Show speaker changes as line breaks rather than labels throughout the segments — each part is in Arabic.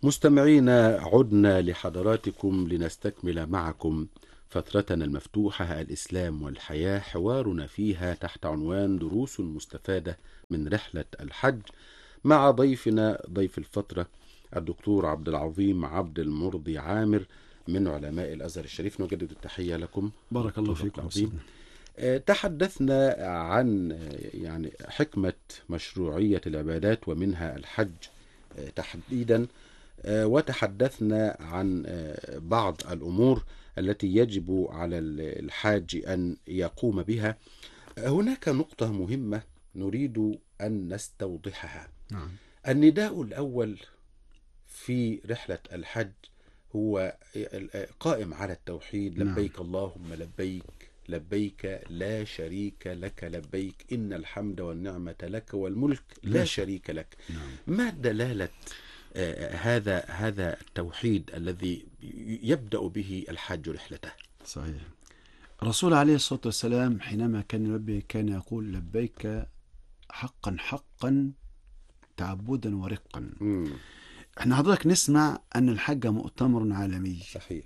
مستمعينا، عدنا لحضراتكم لنستكمل معكم فترتنا المفتوحة الإسلام والحياة، حوارنا فيها تحت عنوان دروس مستفادة من رحلة الحج، مع ضيفنا ضيف الفترة الدكتور عبد العظيم عبد المرضي عامر من علماء الأزهر الشريف. نجدد التحية لكم
بارك الله
دكتور عبد
فيكم.
العظيم. تحدثنا عن حكمة مشروعية العبادات ومنها الحج تحديدا، وتحدثنا عن بعض الأمور التي يجب على الحاج أن يقوم بها. هناك نقطة مهمة نريد أن نستوضحها.
نعم.
النداء الأول في رحلة الحج هو قائم على التوحيد.
نعم.
لبيك اللهم لبيك، لبيك لا شريك لك لبيك، إن الحمد والنعمة لك والملك لا شريك لك.
نعم.
ما دلالة هذا التوحيد الذي يبدأ به الحاج رحلته؟
صحيح. الرسول عليه الصلاة والسلام حينما كان يلبي كان يقول لبيك حقا حقا تعبدا ورقا. احنا حضرتك نسمع أن الحج مؤتمر عالمي،
صحيح،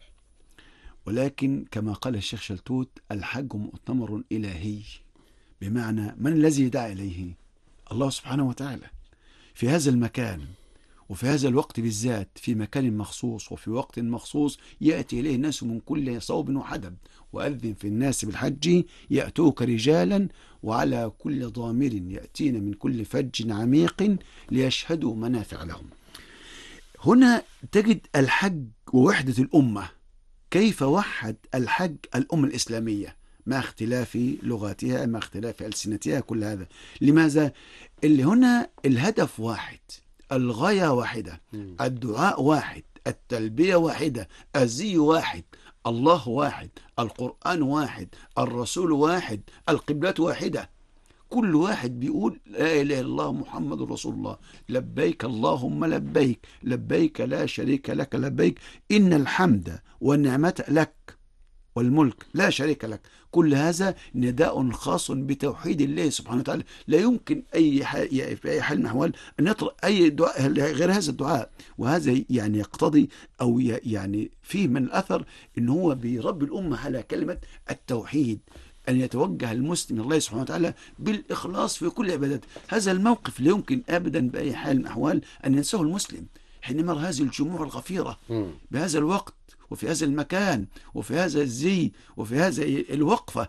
ولكن كما قال الشيخ شلتوت الحج مؤتمر إلهي، بمعنى من الذي دعا إليه؟ الله سبحانه وتعالى. في هذا المكان وفي هذا الوقت بالذات، في مكان مخصوص وفي وقت مخصوص، يأتي إليه الناس من كل صوب وحدب، وأذن في الناس بالحج يأتوك رجالا وعلى كل ضامر يأتين من كل فج عميق ليشهدوا منافع لهم. هنا تجد الحج ووحدة الأمة. كيف وحد الحج الأمة الإسلامية مع اختلاف لغاتها، مع اختلاف ألسنتها، كل هذا لماذا؟ اللي هنا الهدف واحد، الغاية واحدة، الدعاء واحد، التلبية واحدة، الزي واحد، الله واحد، القرآن واحد، الرسول واحد، القبلة واحدة. كل واحد بيقول لا إله إلا الله محمد رسول الله، لبيك اللهم لبيك، لبيك لا شريك لك لبيك، إن الحمد والنعمة لك والملك لا شريك لك. كل هذا نداء خاص بتوحيد الله سبحانه وتعالى. لا يمكن في أي حال من الأحوال أن يطرق أي دعاء غير هذا الدعاء. وهذا يعني يقتضي أو يعني فيه من الأثر أنه هو بيربي الأمة على كلمة التوحيد، أن يتوجه المسلم الله سبحانه وتعالى بالإخلاص في كل عبادات. هذا الموقف لا يمكن أبدا بأي حال من الأحوال أن ينساه المسلم حينما يرى هذه الجموع الغفيرة بهذا الوقت وفي هذا المكان وفي هذا الزي وفي هذا الوقفة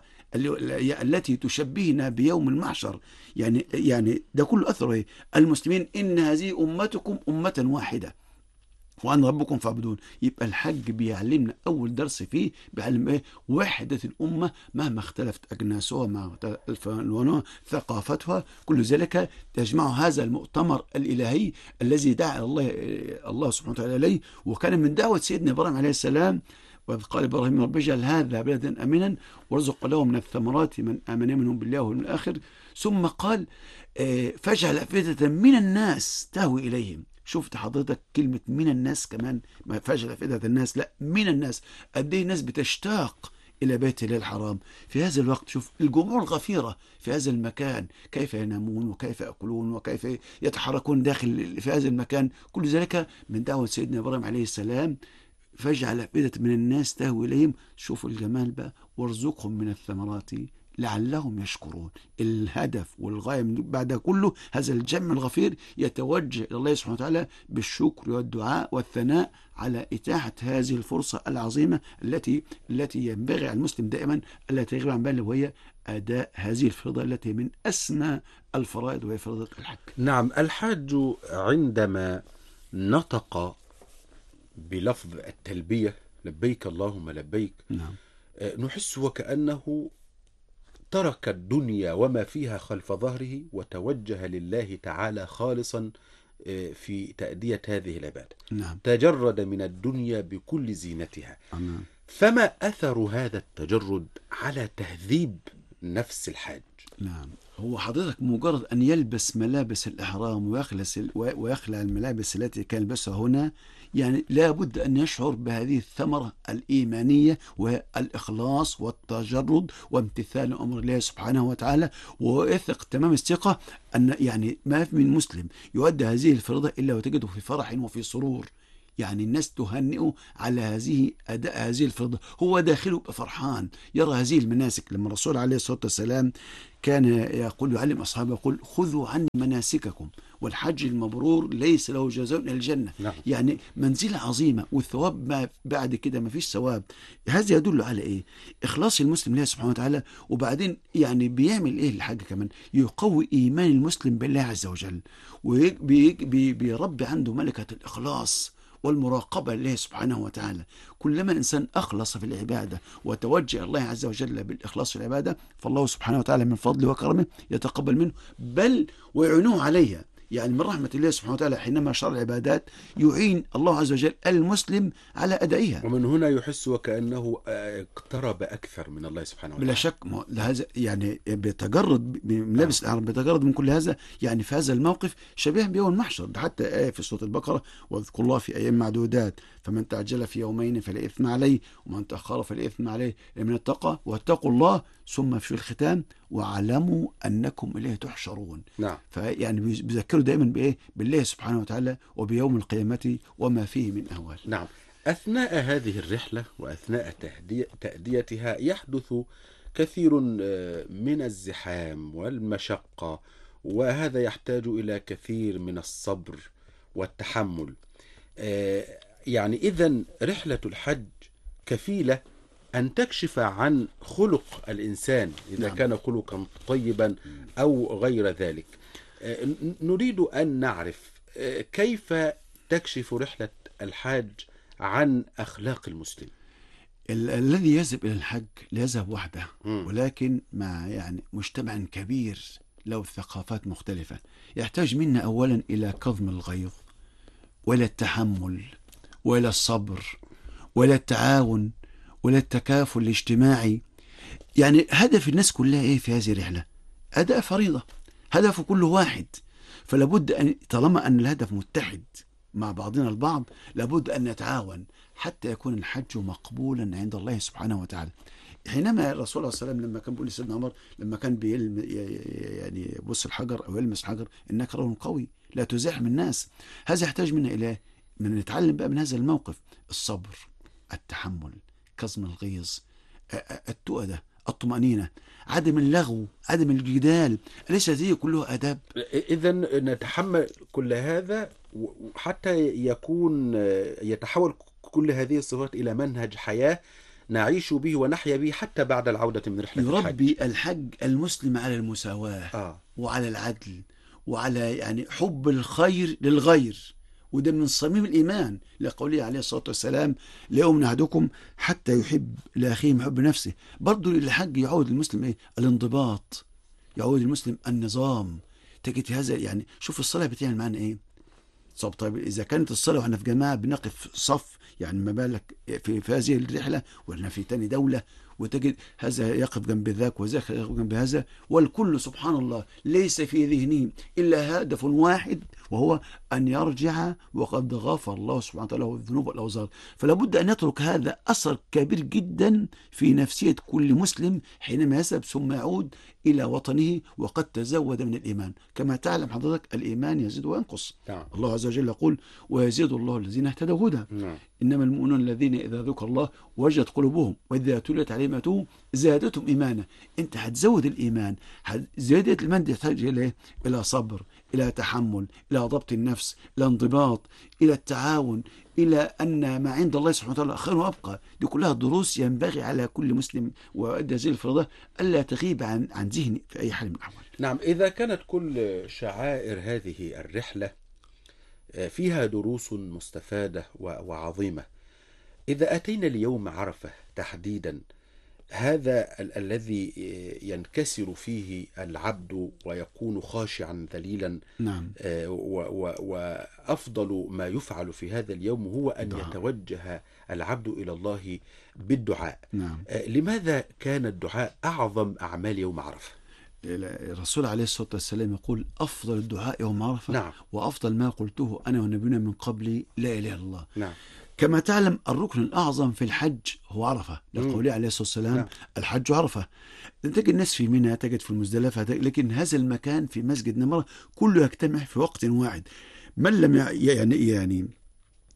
التي تشبهنا بيوم المحشر. يعني ده كل أثره المسلمين إن هذه أمتكم أمة واحدة وأنا ربكم فاعبدون. يبقى الحج بيعلمنا أول درس فيه، بيعلم إيه؟ وحدة الأمة مهما اختلفت أجناسها، مع ألوانها، ثقافتها، كل ذلك تجمع هذا المؤتمر الإلهي الذي دعا الله سبحانه وتعالى إليه. وكان من دعوة سيدنا إبراهيم عليه السلام، وإذ قال إبراهيم رب اجعل هذا بلدا آمنا وارزق له من الثمرات من آمن منهم بالله واليوم الآخر. ثم قال فاجعل أفئدة من الناس تهوي إليهم. شفت حضرتك كلمة من الناس كمان، ما فاجأ فئدة الناس، لا من الناس. قد ايه الناس بتشتاق إلى بيت الله الحرام في هذا الوقت. شوف الجموع الغفيرة في هذا المكان، كيف ينامون وكيف يأكلون وكيف يتحركون داخل في هذا المكان. كل ذلك من دعوة سيدنا إبراهيم عليه السلام، فاجعل أفئدة من الناس تهوي إليهم. شوفوا الجمال بقى، وارزقهم من الثمرات لعلهم يشكرون. الهدف والغاية من بعد كله هذا الجمع الغفير يتوجه إلى الله سبحانه وتعالى بالشكر والدعاء والثناء على إتاحة هذه الفرصة العظيمة التي ينبغي على المسلم دائما ألا تغيب عن باله، وهي أداء هذه الفريضة التي من أسمى الفرائض وهي فريضة الحج.
نعم، الحاج عندما نطق بلفظ التلبية لبيك اللهم لبيك،
نعم،
نحس وكأنه ترك الدنيا وما فيها خلف ظهره وتوجه لله تعالى خالصا في تأدية هذه العبادة.
نعم،
تجرد من الدنيا بكل زينتها.
نعم.
فما أثر هذا التجرد على تهذيب نفس الحاج؟
نعم، هو حضرتك مجرد أن يلبس ملابس الإحرام ويخلع الملابس التي كان يلبسها هنا، يعني لابد أن يشعر بهذه الثمرة الإيمانية والإخلاص والتجرد وامتثال أمر الله سبحانه وتعالى، ويثق تمام الثقة أن يعني ما في من مسلم يؤدي هذه الفريضة إلا وتجده في فرح وفي سرور. يعني الناس تهنئه على هذه أداء هذه الفريضة، هو داخله فرحان يرى هذه المناسك. لما الرسول عليه الصلاة والسلام كان يقول يعلم أصحابه يقول خذوا عني مناسككم والحج المبرور ليس له جزاء إلا الجنة.
نعم.
يعني منزلة عظيمة، والثواب ما بعد كده ما فيش ثواب. هذا يدل على إيه؟ إخلاص المسلم لله سبحانه وتعالى. وبعدين يعني بيعمل إيه الحاجة كمان؟ يقوي إيمان المسلم بالله عز وجل، وبيربي عنده ملكة الإخلاص والمراقبة لله سبحانه وتعالى. كلما إنسان أخلص في العبادة وتوجه الله عز وجل بالإخلاص في العبادة، فالله سبحانه وتعالى من فضله وكرمه يتقبل منه، بل ويعينه عليها. يعني من رحمة الله سبحانه وتعالى حينما شرع العبادات يعين الله عز وجل المسلم على أدائها.
ومن هنا يحس وكأنه اقترب أكثر من الله سبحانه وتعالى.
بلا شك هذا يعني بيتجرد من لبس الإحرام، بيتجرد من كل هذا. يعني في هذا الموقف شبيه بيوم المحشر. ده حتى آية في سورة البقرة واذكروا الله في أيام معدودات فمن تعجل في يومين فلا إثم عليه ومن تأخر فلا إثم عليه من التقى واتقوا الله ثم في الختام واعلموا أنكم إليه تحشرون.
نعم.
فيعني بيذكروا دائما بإيه؟ بالله سبحانه وتعالى وبيوم القيامة وما فيه من أهوال.
نعم. أثناء هذه الرحلة وأثناء تأديتها يحدث كثير من الزحام والمشقة، وهذا يحتاج إلى كثير من الصبر والتحمل. يعني إذن رحلة الحج كفيلة أن تكشف عن خلق الإنسان إذا
نعم.
كان خلقا طيبا أو غير ذلك. نريد أن نعرف كيف تكشف رحلة الحاج عن أخلاق المسلم.
الذي يذهب إلى الحج لا يذهب وحده،
مم.
ولكن مع يعني مجتمع كبير له ثقافات مختلفة. يحتاج منا أولا إلى كظم الغيظ وإلى التحمل وإلى الصبر وإلى التعاون وإلى التكافل الاجتماعي. يعني هدف الناس كلها إيه في هذه الرحلة؟ أداء فريضة، هدف كل واحد. فلابد أن طالما أن الهدف متحد مع بعضنا البعض لابد أن نتعاون حتى يكون الحج مقبولا عند الله سبحانه وتعالى. حينما الرسول صلى الله عليه وسلم لما كان بيقول لسيدنا عمر لما كان يعني يبص الحجر أو يلمس الحجر إنك رجل قوي لا تزاحم الناس. هذا يحتاج منا إلى من نتعلم بقى من هذا الموقف الصبر، التحمل، كظم الغيظ، التؤدة، الطمأنينة، عدم اللغو، عدم الجدال. أليس هذه كلها آداب؟
إذن نتحمل كل هذا حتى يتحول كل هذه الصفات إلى منهج حياة نعيش به ونحيا به حتى بعد العودة من رحلة الحج.
يربي الحج المسلم على المساواة وعلى العدل وعلى يعني حب الخير للغير، وده من صميم الإيمان لقوله عليه الصلاة والسلام لا يؤمن أحدكم حتى يحب لأخيه ما يحب نفسه. برضو الحج يعود المسلم إيه؟ الانضباط، يعود المسلم النظام. تجد في هذا يعني شوف الصلاة بتعمل معنا إيه؟ طيب إذا كانت الصلاة وإحنا في جماعة بنقف صف، يعني ما بالك في هذه الرحلة وإحنا في تاني دولة، وتجد هذا يقف جنب ذاك وذاك يقف جنب هذا، والكل سبحان الله ليس في ذهنه إلا هدف واحد وهو أن يرجع وقد غفر الله سبحانه وتعالى له الذنوب والأوزار. فلا بد أن يترك هذا أثر كبير جدا في نفسية كل مسلم حينما يذهب ثم يعود إلى وطنه وقد تزود من الإيمان. كما تعلم حضرتك الإيمان يزيد وينقص. الله عز وجل يقول ويزيد الله الذين اهتدوا هدى. إنما المؤمنون الذين إذا ذكر الله وجدت قلوبهم وإذا تليت عليهم آياته زادتهم إيمانا. أنت هتزود الإيمان. زيادة الإيمان تحتاج إلى صبر، إلى تحمل، إلى ضبط النفس، إلى انضباط، إلى التعاون، إلى أن ما عند الله سبحانه وتعالى خير وأبقى. دي كلها دروس ينبغي على كل مسلم وأدى هذه الفريضة ألا تغيب عن ذهني في أي حال من الأحوال.
نعم. إذا كانت كل شعائر هذه الرحلة فيها دروس مستفادة وعظيمة، إذا أتينا ليوم عرفة تحديدا، هذا الذي ينكسر فيه العبد ويكون خاشعا ذليلا.
نعم.
وأفضل ما يفعل في هذا اليوم هو أن يتوجه العبد إلى الله بالدعاء.
نعم.
لماذا كان الدعاء أعظم أعمال يوم عرفة؟
الرسول عليه الصلاة والسلام يقول أفضل الدعاء يوم عرفة.
نعم.
وأفضل ما قلته أنا والنبيون من قبلي لا إله إلا الله.
نعم.
كما تعلم الركن الأعظم في الحج هو عرفة، لقوله عليه الصلاة والسلام
نعم.
الحج عرفة. تجد الناس في منى، تجد في المزدلفة، لكن هذا المكان في مسجد نمرة كله يجتمع في وقت واحد. من لم يعني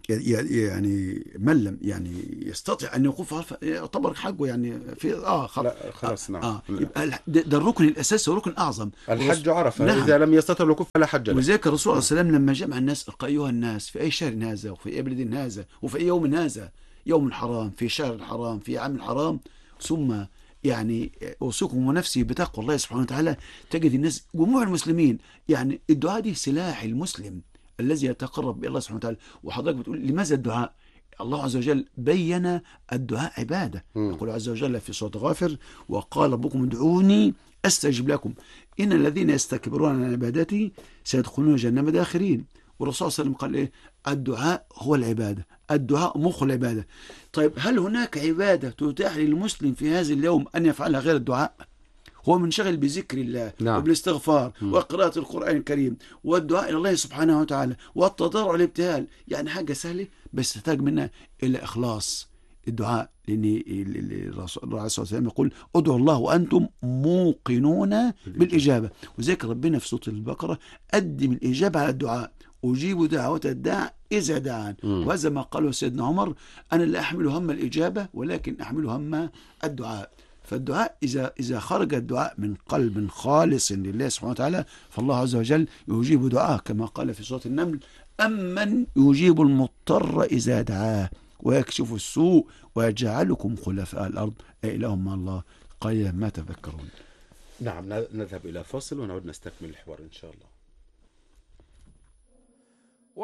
يعني من لم يعني يستطيع أن يوقف عرفة يعتبر حقه يعني في
لا خلاص نعم.
يبقى ده الركن الأساسي وركن أعظم.
الحج عرفة،
نعم.
إذا لم يستطع الوقوف فلا حج له.
وذلك الرسول صلى الله عليه وسلم لما جمع الناس قال أيها الناس في أي شهر هذا وفي أي بلد هذا وفي أي يوم هذا، يوم حرام في شهر الحرام في عام الحرام، ثم يعني أوصيكم ونفسي بتقوى الله سبحانه وتعالى. تجد الناس جموع المسلمين يعني الدعاء دي سلاح المسلم الذي يتقرب بالله سبحانه وتعالى. وحضرتك بتقول لماذا الدعاء؟ الله عز وجل بين الدعاء عبادة. يقول عز وجل في سورة غافر وقال ربكم ادعوني أستجب لكم إن الذين يستكبرون عن عبادتي سيدخلون جهنم داخرين. والرسول صلى الله عليه وسلم قال إيه؟ الدعاء هو العبادة، الدعاء مخ العبادة. طيب هل هناك عبادة تتاح للمسلم في هذا اليوم أن يفعلها غير الدعاء؟ هو منشغل بذكر الله
نعم.
وبالاستغفار وقراءة القرآن الكريم والدعاء إلى الله سبحانه وتعالى والتضرع والابتهال، يعني حاجة سهلة بس تحتاج منا إلى إخلاص الدعاء. لأن الرسول صلى الله عليه وسلم يقول ادعوا الله وأنتم موقنون بالإجابة. وذكر ربنا في سورة البقرة قدم الإجابة على الدعاء، أجيب دعوة الداع إذا دعان. وهذا ما قاله سيدنا عمر أنا لا أحمل هم الإجابة ولكن أحمل هم الدعاء. فالدعاء إذا خرج الدعاء من قلب خالص لله سبحانه وتعالى فالله عز وجل يجيب دعاءه كما قال في سورة النمل أمن يجيب المضطر إذا دعاه ويكشف السوء ويجعلكم خلفاء الأرض أإله مع الله قليلا ما تذكرون.
نعم نذهب إلى فاصل ونعود نستكمل الحوار إن شاء الله.